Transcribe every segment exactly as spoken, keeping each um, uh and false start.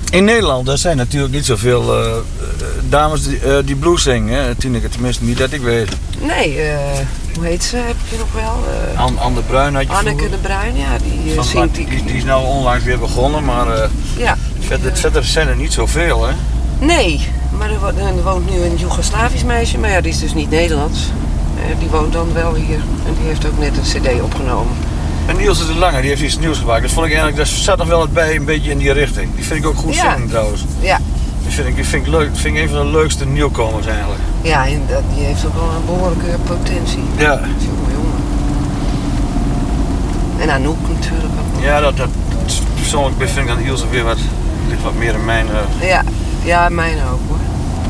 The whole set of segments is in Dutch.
In Nederland, daar zijn natuurlijk niet zoveel uh, dames die, uh, die blues zingen. Hè? Tineke, tenminste niet dat ik weet. Nee, uh, hoe heet ze? Heb je nog wel? Uh, Anne, Anne de Bruin had je Anneke vroeger. de Bruin, ja, die uh, Van, zingt... die, die, die is nou onlangs weer begonnen, maar uh, ja, verder, uh, verder zijn er niet zoveel, hè? Nee, maar er, er woont nu een Joegoslavisch meisje, maar ja, die is dus niet Nederlands. Uh, die woont dan wel hier en die heeft ook net een cd opgenomen. En Niels de Lange, die heeft iets nieuws gemaakt. Dat vond ik eigenlijk, daar zat nog wel wat bij, een beetje in die richting. Die vind ik ook goed ja. zingen trouwens. Ja. Die vind ik, die vind ik leuk. Die vind ik een van de leukste nieuwkomers eigenlijk. Ja, en dat, die heeft ook wel een behoorlijke potentie. Ja. Jongen, jongen. En Anouk natuurlijk ook. Ja, dat, dat persoonlijk vind ik dan Ilse weer wat, ligt wat meer in mijn... Uh... Ja, ja, mijn ook hoor.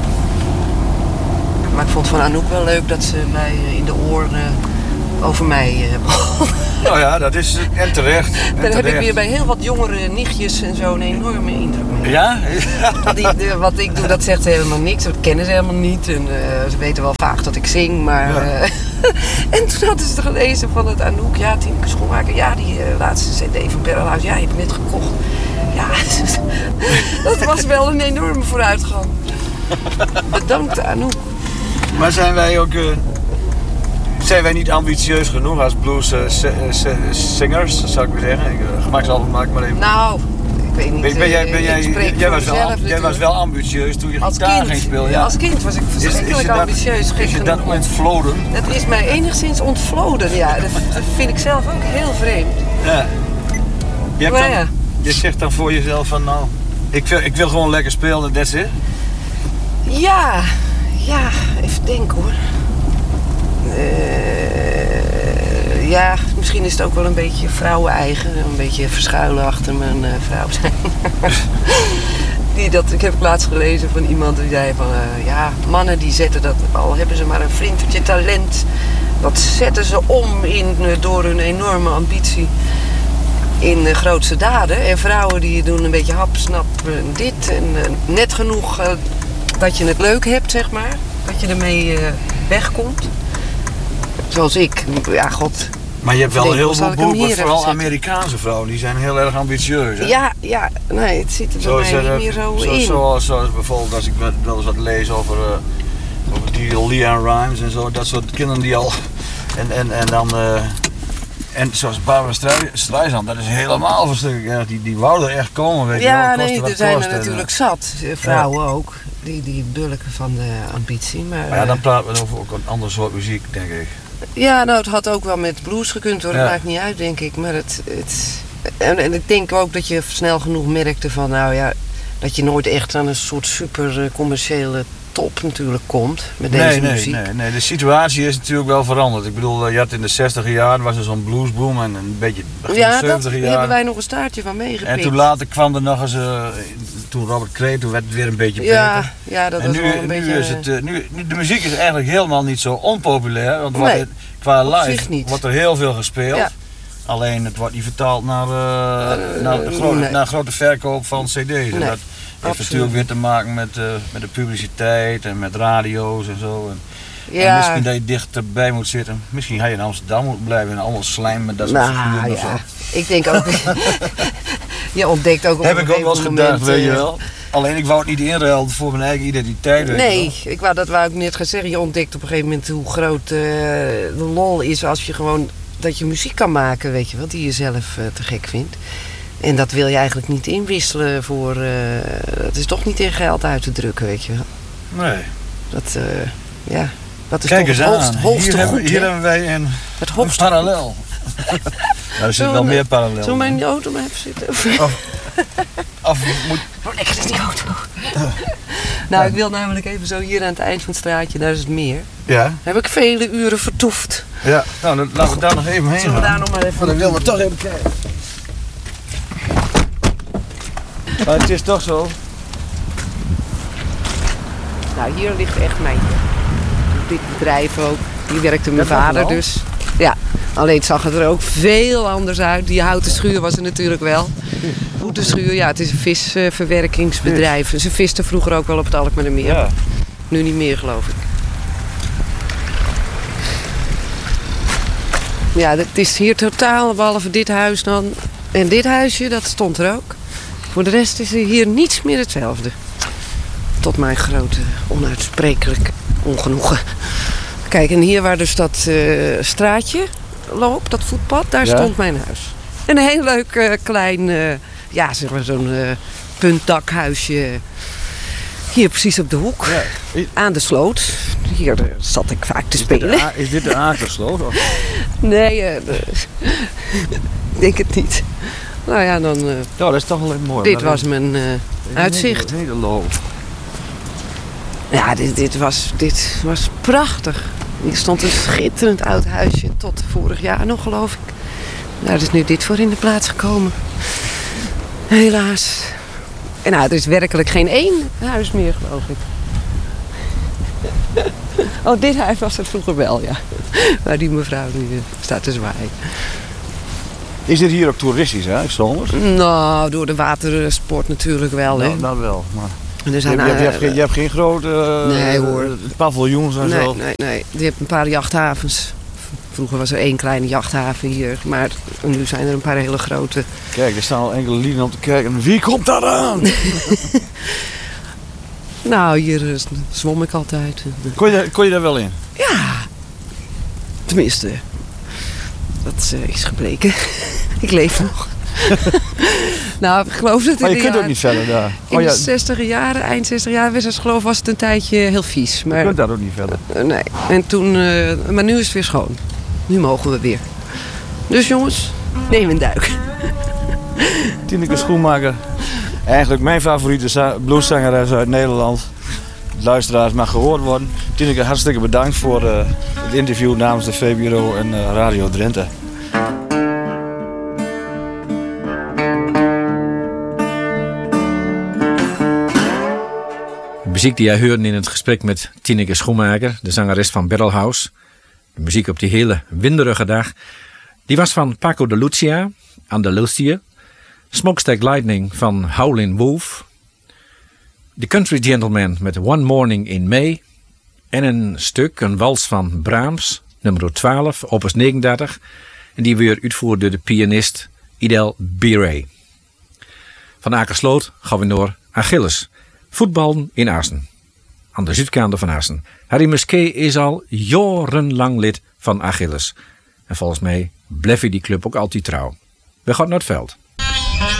Maar ik vond van Anouk wel leuk dat ze mij in de oren over mij begon. Nou ja, dat is en terecht. En Daar heb terecht. ik weer bij heel wat jongere nichtjes en zo een enorme indruk mee. Ja? Die, de, wat ik doe, dat zegt helemaal niks. Dat kennen ze helemaal niet. En, uh, ze weten wel vaak dat ik zing, maar... Ja. Uh, en toen hadden ze gelezen van het Anouk, ja, Tineke Schoenmaker. Ja, die uh, laatste cd van Perlhuis, ja, die heb ik net gekocht. Ja, dat was wel een enorme vooruitgang. Bedankt Anouk. Maar zijn wij ook... Uh... Zijn wij niet ambitieus genoeg als blues uh, singers, zou ik maar zeggen? Ik, uh, gemakshalve maak maar even. Nou, ik weet niet. Ben, ben jij, ben jij, jij, jij, was wel, jij was wel ambitieus toen je als gitaar kind, ging spelen. Ja, ja. als kind was ik verschrikkelijk ambitieus. Is je dat ontvloden? Dat is mij enigszins ontvloden, ja. Dat vind ik zelf ook heel vreemd. Ja. Je, hebt maar dan, ja. je zegt dan voor jezelf van nou, ik wil, ik wil gewoon lekker spelen, that's it? Ja, ja, even denken hoor. Uh, ja, misschien is het ook wel een beetje vrouwen-eigen. Een beetje verschuilen achter mijn uh, vrouw zijn. die dat, ik heb laatst gelezen van iemand die zei van... Uh, ja, mannen die zetten dat, al hebben ze maar een flintertje talent... dat zetten ze om in, uh, door hun enorme ambitie in uh, grootste daden. En vrouwen die doen een beetje hap, snap, uh, dit. En uh, net genoeg uh, dat je het leuk hebt, zeg maar. Dat je ermee uh, wegkomt. Zoals ik. Ja, god. Maar je hebt wel denk, heel veel boeken, vooral zetten? Amerikaanse vrouwen, die zijn heel erg ambitieus. Hè? Ja, ja, nee, het zit er bij mij niet meer zo, zo in. Zoals, zoals bijvoorbeeld als ik wel eens wat lees over, uh, over die Leanne Rimes en zo, dat soort kinderen die al... En, en, en dan... Uh, en zoals Barbara Streisand, dat is helemaal verschrikkelijk erg. Die, die wou er echt komen, weet je ja, wel. nee, er zijn er natuurlijk zat. Vrouwen ja. ook. Die, die bulken van de ambitie. Maar, maar ja, dan praten we over ook een ander soort muziek, denk ik. Ja, nou, het had ook wel met blues gekund hoor. Dat ja. maakt niet uit, denk ik. Maar het, het, en, en ik denk ook dat je snel genoeg merkte van, nou ja, dat je nooit echt aan een soort super commerciële top natuurlijk komt met deze nee, nee, muziek. Nee, nee, de situatie is natuurlijk wel veranderd. Ik bedoel, je had in de zestiger jaren was er zo'n bluesboom en een beetje begin ja, de zeventiger daar jaar. hebben wij nog een staartje van meegepikt. En toen later kwam er nog eens, uh, toen Robert Cray, toen werd het weer een beetje ja, beter. Ja, dat en was nu, wel een nu beetje... Is het, uh, nu, nu, de muziek is eigenlijk helemaal niet zo onpopulair, want nee, het, qua live niet. wordt er heel veel gespeeld. Ja. Alleen het wordt niet vertaald naar, uh, uh, naar, de gro nee. naar grote verkoop van cd's. Nee. En dat heeft natuurlijk weer te maken met, uh, met de publiciteit en met radio's en zo. En, ja. en misschien dat je dichterbij moet zitten. Misschien ga je in Amsterdam moeten blijven en allemaal slijm met dat soort nou, figuren ja. of zo. Ik denk ook... je ontdekt ook op Heb een ik ook wel eens moment, gedacht, weet je wel. Alleen ik wou het niet inruilen voor mijn eigen identiteit. Weet nee, je wel. ik wou, dat wou ik net gaan zeggen. Je ontdekt op een gegeven moment hoe groot uh, de lol is als je gewoon... dat je muziek kan maken, weet je wel, die je zelf uh, te gek vindt. En dat wil je eigenlijk niet inwisselen voor... Uh, dat is toch niet in geld uit te drukken, weet je wel. Nee. Dat, uh, ja, dat is Kijk toch eens het hoogste, aan. hoogste hier goed, hebben, hier hebben wij een, het een parallel. Nou, er zit wel meer parallel. Zullen we mijn auto maar even zitten? Of, of moet... Oh, lekker is die auto. Nou, ik wil namelijk even zo hier aan het eind van het straatje, daar is het meer. Ja. Daar heb ik vele uren vertoefd. Ja, nou, dan laten we daar nog even heen gaan. Zullen we daar nog maar even... Maar dan willen we toch even kijken. Maar het is toch zo. Nou, hier ligt echt mijn... Dit bedrijf ook. Hier werkte mijn dat vader dus. Ja, alleen zag het er ook veel anders uit. Die houten schuur was er natuurlijk wel. Houten schuur, ja, het is een visverwerkingsbedrijf. Ze visten vroeger ook wel op het Alkmaardermeer. Ja. Nu niet meer, geloof ik. Ja, het is hier totaal, behalve dit huis dan. En dit huisje, dat stond er ook. Voor de rest is er hier niets meer hetzelfde. Tot mijn grote, onuitsprekelijk ongenoegen. Kijk, en hier waar dus dat uh, straatje loopt, dat voetpad, daar ja. stond mijn huis. En een heel leuk uh, klein, uh, ja, zeg maar zo'n uh, puntdakhuisje. Hier precies op de hoek, ja. aan de sloot. Hier uh, zat ik vaak te is spelen. Dit A- is dit de Akersloot? Of? Nee, uh, ik denk het niet. Nou ja, dan... Uh, ja, dat is toch wel even mooi. Dit was mijn uh, uitzicht. Hele loop. Ja, dit, dit, was, dit was prachtig. Hier stond een schitterend oud huisje tot vorig jaar nog, geloof ik. Daar is nu dit voor in de plaats gekomen. Helaas. En nou, er is werkelijk geen één huis meer, geloof ik. Oh, dit huis was het vroeger wel, ja. Waar die mevrouw nu staat te zwaaien. Is dit hier ook toeristisch, hè, zomers? Nou, door de watersport natuurlijk wel, hè. Nou, dat wel, maar... Er zijn, je, hebt, je, hebt geen, je hebt geen grote uh, nee, hoor. paviljoens en nee, zo? Nee, nee. Je hebt een paar jachthavens. Vroeger was er één kleine jachthaven hier, maar nu zijn er een paar hele grote. Kijk, er staan al enkele lieden om te kijken. Wie komt daar aan? Nou, hier uh, zwom ik altijd. Kon je, kon je daar wel in? Ja, tenminste, dat uh, is gebleken. Ik leef nog. Nou, ik geloof dat maar je in kunt de ook niet verder daar. In oh, ja. de zestiger jaren, eind zestig jaar, Westerscheloof was het een tijdje heel vies. Maar, je kunt daar ook niet verder. Uh, nee, en toen, uh, maar nu is het weer schoon. Nu mogen we weer. Dus jongens, neem een duik. Tineke Schoenmaker. Eigenlijk mijn favoriete za- blueszangeres uit Nederland. Luisteraars mag gehoord worden. Tineke, hartstikke bedankt voor uh, het interview namens de V B R O en uh, Radio Drenthe. De muziek die jij hoorde in het gesprek met Tineke Schoenmaker, de zangeres van Barrel House. De muziek op die hele winderige dag. Die was van Paco de Lucia, Andalusië. Smokestack Lightning van Howlin' Wolf. The Country Gentleman met One Morning in May. En een stuk, een wals van Brahms, nummer twaalf, opus negenendertig. En die weer uitvoerd door de pianist Idel Bire. Van Akersloot gaan we door Achilles. Voetballen in Assen. Aan de zuidkant van Assen. Harry Musquet is al jarenlang lid van Achilles. En volgens mij blijft die club ook altijd trouw. We gaan naar het veld.